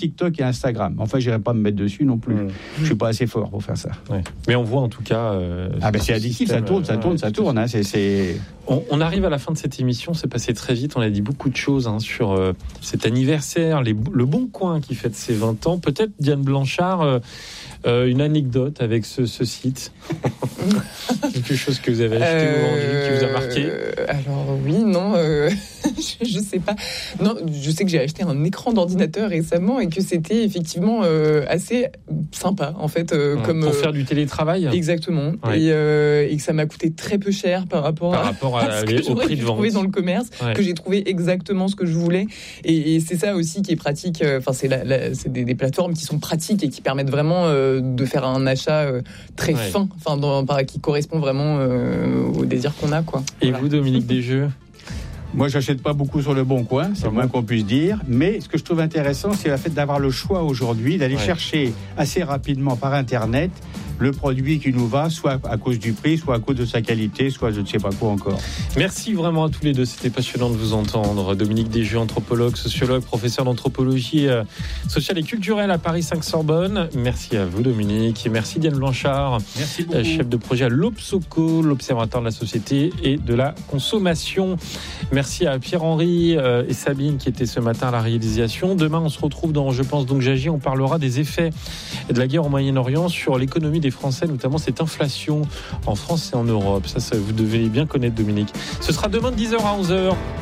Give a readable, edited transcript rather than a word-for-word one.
TikTok et Instagram. Enfin, j'irai pas me mettre dessus non plus. Je suis pas assez fort pour faire ça. Ouais. Mais on voit en tout cas. C'est addictif, ça tourne. Hein, On arrive à la fin de cette émission, c'est passé très vite. On a dit beaucoup de choses sur cet anniversaire, le Bon Coin qui fête ses 20 ans. Peut-être Diane Blanchard, une anecdote avec ce site. Quelque chose que vous avez acheté ou vendu qui vous a marqué. Alors oui, non, je sais pas. Non, je sais que j'ai acheté un écran d'ordinateur récemment et que c'était effectivement assez sympa en fait. Pour faire du télétravail. Exactement. Ouais. Et que ça m'a coûté très peu cher par rapport à au prix de vente trouvé dans le commerce, que j'ai trouvé exactement ce que je voulais. Et c'est ça aussi qui est pratique. Enfin, c'est des plateformes qui sont pratiques et qui permettent vraiment de faire un achat très fin, qui correspond vraiment au désir qu'on a, quoi. Et vous, Dominique Desjeux? Moi, j'achète pas beaucoup sur le Bon Coin, c'est le moins qu'on puisse dire. Mais ce que je trouve intéressant, c'est le fait d'avoir le choix aujourd'hui, d'aller chercher assez rapidement par Internet le produit qui nous va, soit à cause du prix, soit à cause de sa qualité, soit je ne sais pas quoi encore. Merci vraiment à tous les deux, c'était passionnant de vous entendre. Dominique Desjeux, anthropologue, sociologue, professeur d'anthropologie sociale et culturelle à Paris 5 Sorbonne. Merci à vous, Dominique, et merci Diane Blanchard, chef de projet à l'Obsoco, l'Observatoire de la société et de la consommation. Merci à Pierre-Henri et Sabine qui étaient ce matin à la réalisation. Demain, on se retrouve dans Je pense donc j'agis. On parlera des effets de la guerre au Moyen-Orient sur l'économie des Français, notamment cette inflation en France et en Europe. Ça vous devez bien connaître, Dominique. Ce sera demain de 10h à 11h.